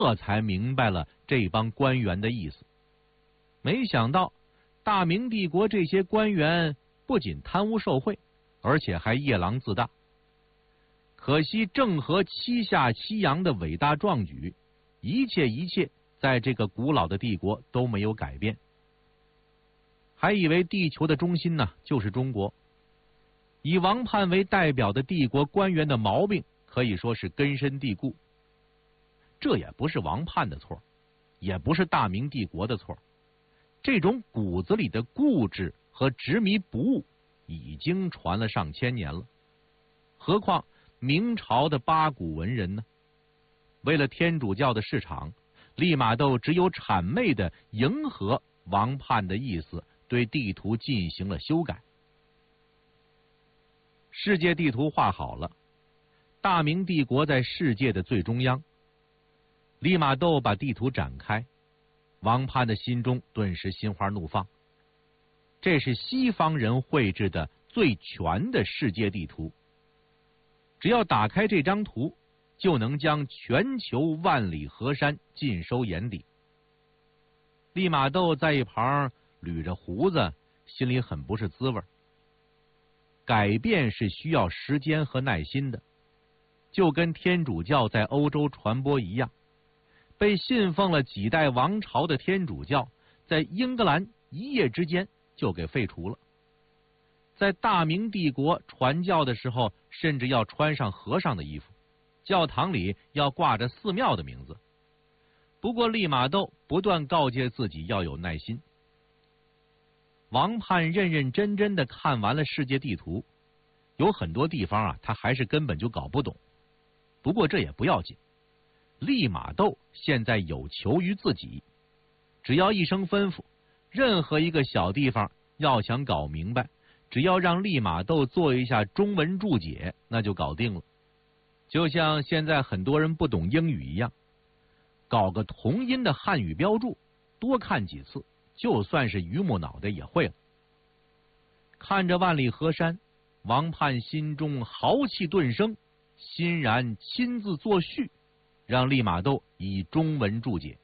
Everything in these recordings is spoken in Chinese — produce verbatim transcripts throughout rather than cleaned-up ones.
这才明白了这帮官员的意思。没想到大明帝国这些官员不仅贪污受贿，而且还夜郎自大。可惜郑和七下七洋的伟大壮举，一切一切在这个古老的帝国都没有改变。还以为地球的中心呢就是中国。以王泮为代表的帝国官员的毛病可以说是根深蒂固。这也不是王泮的错，也不是大明帝国的错。这种骨子里的固执和执迷不悟已经传了上千年了。何况明朝的八股文人呢？为了天主教的市场，利玛窦只有谄媚的迎合王泮的意思，对地图进行了修改。世界地图画好了，大明帝国在世界的最中央。利玛窦把地图展开，王泮的心中顿时心花怒放。这是西方人绘制的最全的世界地图。只要打开这张图，就能将全球万里河山尽收眼底。利玛窦在一旁捋着胡子，心里很不是滋味。改变是需要时间和耐心的，就跟天主教在欧洲传播一样，被信奉了几代王朝的天主教，在英格兰一夜之间就给废除了。在大明帝国传教的时候，甚至要穿上和尚的衣服，教堂里要挂着寺庙的名字。不过利玛窦不断告诫自己要有耐心。王泮认认真真的看完了世界地图，有很多地方啊，他还是根本就搞不懂。不过这也不要紧，利玛窦现在有求于自己，只要一声吩咐，任何一个小地方要想搞明白，只要让利玛窦做一下中文注解，那就搞定了。就像现在很多人不懂英语一样，搞个同音的汉语标注，多看几次，就算是榆木脑袋也会了。看着万里河山，王泮心中豪气顿生，欣然亲自作序，让利玛窦以中文注解。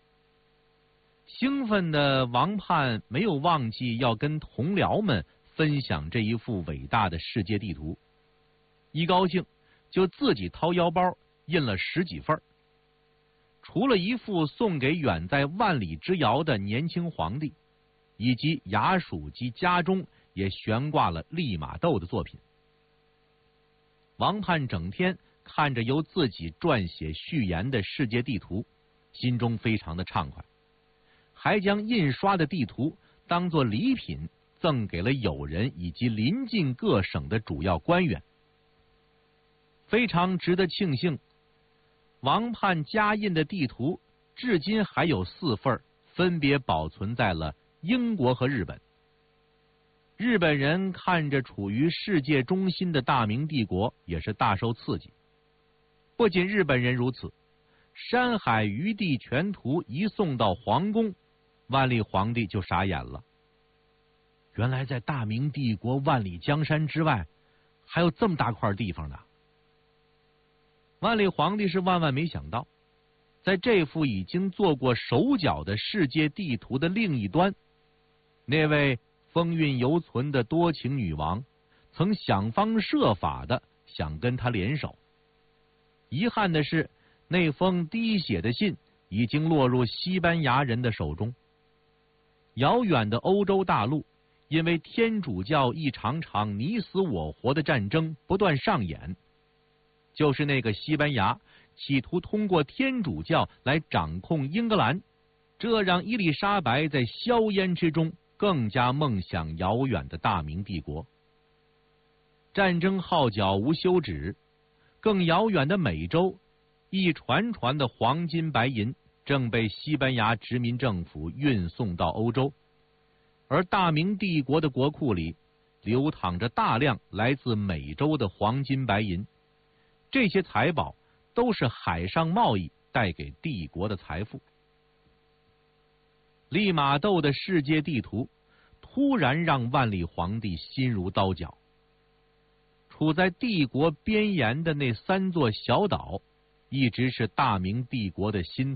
兴奋的王泮没有忘记要跟同僚们分享这一幅伟大的世界地图，一高兴就自己掏腰包印了十几份。除了一幅送给远在万里之遥的年轻皇帝，以及衙署及家中也悬挂了利玛窦的作品。王泮整天看着由自己撰写序言的世界地图，心中非常的畅快，还将印刷的地图当作礼品赠给了友人以及邻近各省的主要官员。非常值得庆幸，王泮加印的地图至今还有四份，分别保存在了英国和日本。日本人看着处于世界中心的大明帝国，也是大受刺激。不仅日本人如此，山海余地全图一送到皇宫，万历皇帝就傻眼了。原来在大明帝国万里江山之外，还有这么大块地方呢。万历皇帝是万万没想到，在这幅已经做过手脚的世界地图的另一端，那位风韵犹存的多情女王曾想方设法的想跟他联手。遗憾的是，那封滴血的信已经落入西班牙人的手中。遥远的欧洲大陆因为天主教一场场你死我活的战争不断上演，就是那个西班牙企图通过天主教来掌控英格兰，这让伊丽莎白在硝烟之中更加梦想遥远的大明帝国。战争号角无休止，更遥远的美洲，一船船的黄金白银正被西班牙殖民政府运送到欧洲，而大明帝国的国库里流淌着大量来自美洲的黄金白银，这些财宝都是海上贸易带给帝国的财富。利玛窦的世界地图突然让万历皇帝心如刀绞。处在帝国边沿的那三座小岛， 一直是大明帝国的心